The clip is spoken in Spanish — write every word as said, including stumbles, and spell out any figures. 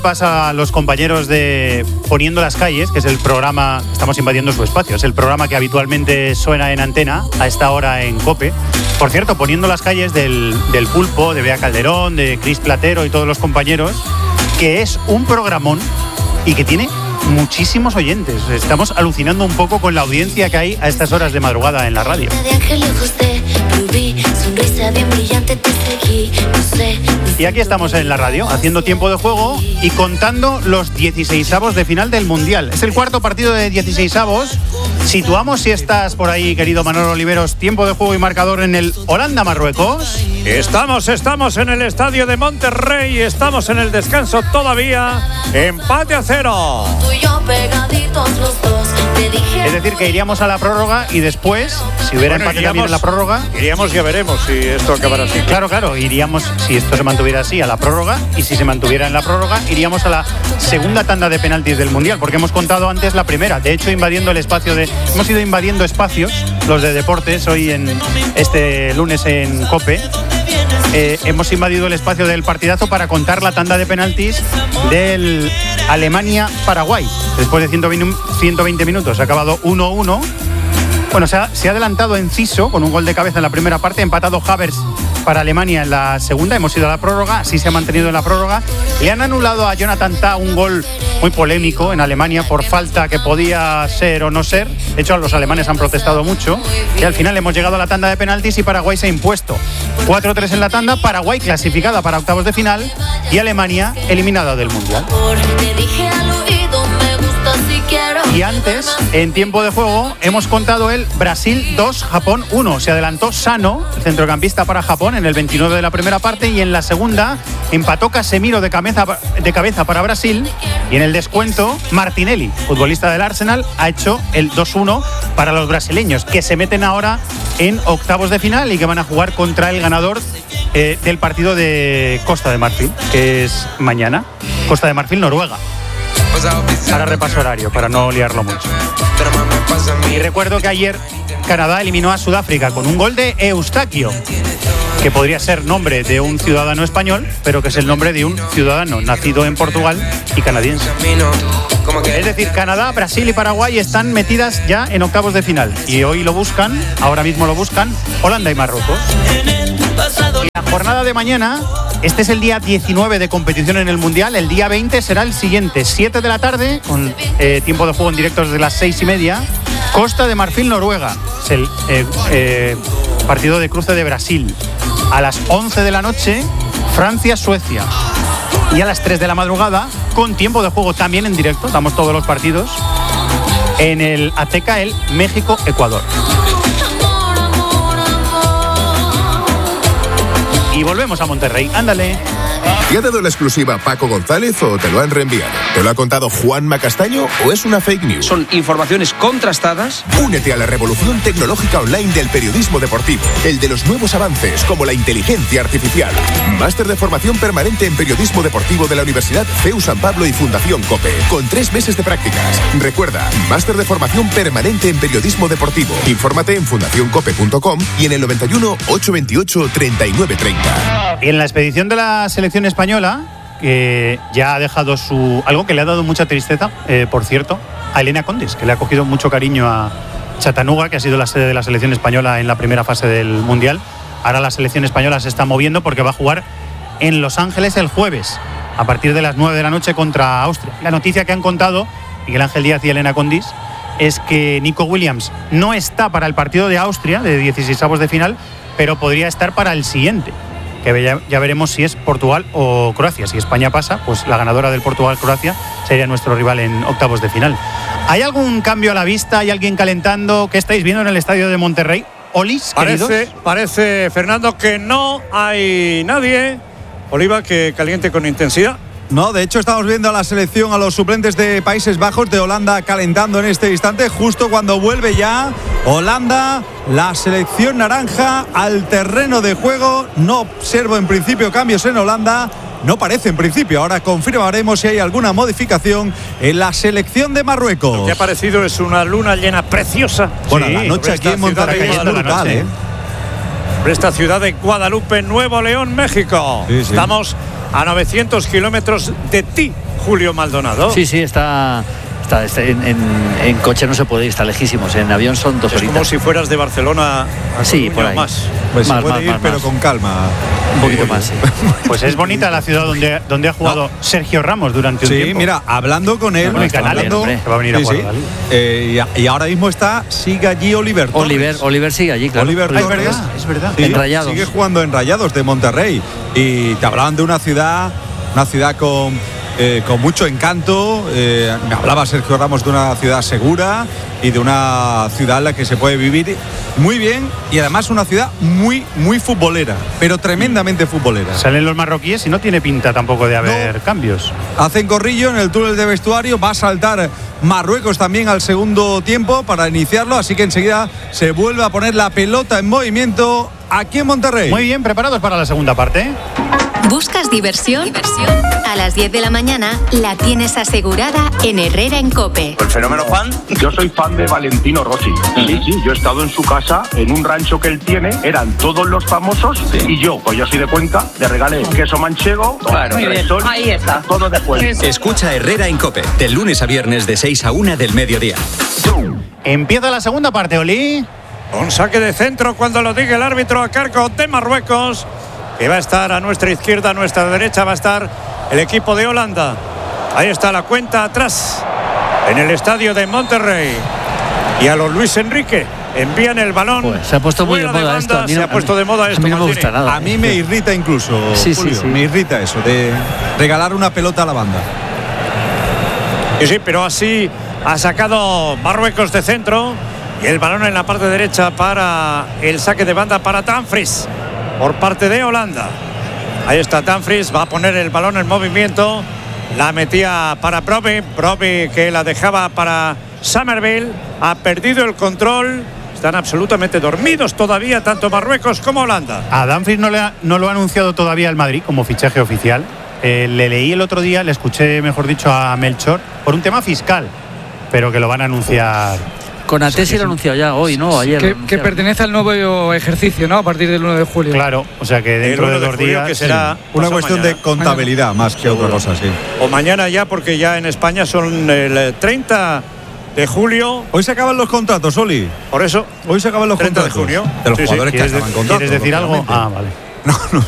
Pasa a los compañeros de Poniendo las Calles, que es el programa, estamos invadiendo su espacio, es el programa que habitualmente suena en antena a esta hora en COPE. Por cierto, Poniendo las Calles del, del Pulpo, de Bea Calderón, de Cris Platero y todos los compañeros, que es un programón y que tiene muchísimos oyentes. Estamos alucinando un poco con la audiencia que hay a estas horas de madrugada en la radio. Y aquí estamos en la radio, haciendo tiempo de juego y contando los dieciseisavos de final del Mundial. Es el cuarto partido de dieciseisavos. Situamos, si estás por ahí, querido Manolo Oliveros, tiempo de juego y marcador en el Holanda-Marruecos. Estamos, estamos en el estadio de Monterrey, estamos en el descanso todavía, empate a cero. Es decir, que iríamos a la prórroga y después, si hubiera bueno, empate iríamos, también en la prórroga... Iríamos, ya veremos si esto acabará así. Claro, claro, iríamos, si esto se mantuviera así, a la prórroga, y si se mantuviera en la prórroga, iríamos a la segunda tanda de penaltis del Mundial, porque hemos contado antes la primera. De hecho, invadiendo el espacio de... Hemos ido invadiendo espacios, los de deportes, hoy en este lunes en COPE. Eh, hemos invadido el espacio del partidazo para contar la tanda de penaltis del Alemania-Paraguay. Después de ciento veinte minutos ha acabado uno uno. Bueno, se ha, se ha adelantado Enciso con un gol de cabeza en la primera parte, empatado Havertz para Alemania en la segunda. Hemos ido a la prórroga, así se ha mantenido en la prórroga. Le han anulado a Jonathan Tah un gol muy polémico en Alemania por falta que podía ser o no ser. De hecho, los alemanes han protestado mucho y al final hemos llegado a la tanda de penaltis y Paraguay se ha impuesto. cuatro tres en la tanda, Paraguay clasificada para octavos de final y Alemania eliminada del Mundial. Y antes, en tiempo de juego, hemos contado el Brasil dos, Japón uno. Se adelantó Sano, el centrocampista para Japón, en el veintinueve de la primera parte, y en la segunda empató Casemiro de cabeza, de cabeza para Brasil, y en el descuento Martinelli, futbolista del Arsenal, ha hecho el dos uno para los brasileños, que se meten ahora en octavos de final y que van a jugar contra el ganador eh, del partido de Costa de Marfil, que es mañana. Costa de Marfil, Noruega. Ahora repaso horario para no liarlo mucho. Y recuerdo que ayer Canadá eliminó a Sudáfrica con un gol de Eustaquio, que podría ser nombre de un ciudadano español, pero que es el nombre de un ciudadano nacido en Portugal y canadiense. Es decir, Canadá, Brasil y Paraguay están metidas ya en octavos de final. Y hoy lo buscan, ahora mismo lo buscan, Holanda y Marruecos. Y la jornada de mañana... Este es el día diecinueve de competición en el Mundial. El día veinte será el siguiente, siete de la tarde, con eh, tiempo de juego en directo desde las seis y media. Costa de Marfil, Noruega. Es el eh, eh, partido de cruce de Brasil. A las once de la noche, Francia, Suecia. Y a las tres de la madrugada, con tiempo de juego también en directo, damos todos los partidos, en el Azteca, el México, Ecuador. Y volvemos a Monterrey. Ándale. ¿Te ha dado la exclusiva Paco González o te lo han reenviado? ¿Te lo ha contado Juanma Castaño o es una fake news? Son informaciones contrastadas. Únete a la revolución tecnológica online del periodismo deportivo. El de los nuevos avances, como la inteligencia artificial. Máster de formación permanente en periodismo deportivo de la Universidad C E U San Pablo y Fundación COPE. Con tres meses de prácticas. Recuerda, máster de formación permanente en periodismo deportivo. Infórmate en fundación cope punto com y en el noventa y uno, ochocientos veintiocho, treinta y nueve treinta. Y en la expedición de la selección española, que ya ha dejado su... algo que le ha dado mucha tristeza, eh, por cierto, a Elena Condis, que le ha cogido mucho cariño a Chattanooga, que ha sido la sede de la selección española en la primera fase del Mundial. Ahora la selección española se está moviendo porque va a jugar en Los Ángeles el jueves, a partir de las nueve de la noche contra Austria. La noticia que han contado Miguel Ángel Díaz y Elena Condis es que Nico Williams no está para el partido de Austria, de dieciseisavos de final, pero podría estar para el siguiente, que ya, ya veremos si es Portugal o Croacia. Si España pasa, pues la ganadora del Portugal-Croacia sería nuestro rival en octavos de final. ¿Hay algún cambio a la vista? ¿Hay alguien calentando? ¿Qué estáis viendo en el estadio de Monterrey? ¿Olis, parece, queridos? Parece, Fernando, que no hay nadie, Oliva, que caliente con intensidad. No, de hecho estamos viendo a la selección, a los suplentes de Países Bajos, de Holanda, calentando en este instante, justo cuando vuelve ya Holanda, la selección naranja, al terreno de juego. No observo en principio cambios en Holanda, no parece en principio. Ahora confirmaremos si hay alguna modificación en la selección de Marruecos. Lo que ha parecido es una luna llena preciosa. Bueno, sí, la noche aquí en Monterrey es brutal, ¿eh? Por esta ciudad de Guadalupe, Nuevo León, México. Sí, sí. Estamos a novecientos kilómetros de ti, Julio Maldonado. Sí, sí, está... Está, está en, en, en coche no se puede ir, está lejísimos. En avión son dos es horitas. como si fueras de Barcelona a sí, Coruña por ahí. más. Pues más, se puede más, ir, más, pero más. con calma. Un poquito más, sí. Pues es bonita la ciudad donde, donde ha jugado no. Sergio Ramos durante un sí, tiempo. Sí, mira, hablando con él. Bueno, Canales, hablando, que va a venir sí, a jugar sí. a la Liga. Eh, y, y ahora mismo está, sigue allí Oliver Torres. Oliver, Oliver sigue allí, claro. Oliver Ah, es Torres. verdad, es verdad. Sí, En Rayados. sigue jugando en Rayados de Monterrey. Y te hablaban de una ciudad, una ciudad con, eh, con mucho encanto. Eh, me hablaba Sergio Ramos de una ciudad segura y de una ciudad en la que se puede vivir muy bien y además una ciudad muy, muy futbolera, pero tremendamente futbolera. Salen los marroquíes y no tiene pinta tampoco de haber No. cambios. Hacen corrillo en el túnel de vestuario, va a saltar Marruecos también al segundo tiempo para iniciarlo, así que enseguida se vuelve a poner la pelota en movimiento aquí en Monterrey. Muy bien, preparados para la segunda parte. ¿Buscas diversión? ¿Diversión? A las diez de la mañana la tienes asegurada en Herrera en COPE. ¿El fenómeno fan? Yo soy fan de Valentino Rossi. Sí, sí, yo he estado en su casa, en un rancho que él tiene, eran todos los famosos sí. y yo, pues yo soy de Cuenca, le regalé queso manchego, claro, resol, ahí está. todo de Cuenca. Escucha Herrera en COPE, de lunes a viernes de seis a una del mediodía. Empieza la segunda parte, Oli. Un saque de centro cuando lo diga el árbitro a cargo de Marruecos, que va a estar a nuestra izquierda, a nuestra derecha va a estar el equipo de Holanda. Ahí está la cuenta atrás en el estadio de Monterrey. Y a los Luis Enrique envían el balón. Pues se ha puesto muy de fuera moda banda, esto. A mí no, se ha puesto de moda esto. A mí no me Maldini. gusta nada. A mí me irrita incluso, Sí, Julio, sí, sí. me irrita eso de regalar una pelota a la banda. Sí, sí, pero así ha sacado Marruecos de centro y el balón en la parte derecha para el saque de banda para Dumfries por parte de Holanda. Ahí está Dumfries, va a poner el balón en movimiento, la metía para Brobbey, Brobbey que la dejaba para Somerville, ha perdido el control, están absolutamente dormidos todavía tanto Marruecos como Holanda. A Dumfries no, le ha, no lo ha anunciado todavía el Madrid como fichaje oficial. Eh, le leí el otro día, le escuché, mejor dicho, a Melchor por un tema fiscal, pero que lo van a anunciar. Con Ate sí lo ha anunciado ya hoy, ¿no? Ayer. Que, que pertenece al nuevo ejercicio, ¿no? A partir del uno de julio. Claro, o sea que dentro de dos julio, días. que será sí. Una pasado cuestión mañana. de contabilidad más que Seguro. otra cosa, sí. O mañana ya, porque ya en España son el treinta de julio. Hoy se acaban los contratos, Oli. Por eso, Hoy se acaban los treinta de contratos. junio. De los Sí, sí. jugadores que ¿Quieres, acaban de- contratos. ¿Quieres decir algo? lógicamente. Ah, vale. No, no,